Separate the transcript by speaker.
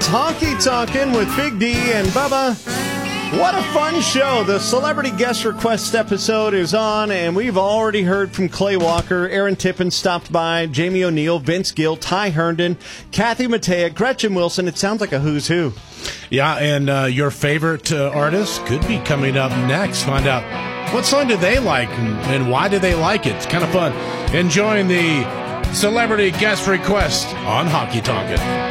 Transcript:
Speaker 1: Honky Tonkin' with Big D and Bubba. What a fun show. The celebrity guest request episode is on, and we've already heard from Clay Walker. Aaron Tippin stopped by, Jamie O'Neill, Vince Gill, Ty Herndon, Kathy Mattea, Gretchen Wilson. It sounds like a who's who.
Speaker 2: Yeah, and your favorite artist could be coming up next. Find out what song did they like and why did they like it. It's kind of fun. Enjoying the celebrity guest request on Honky Tonkin'.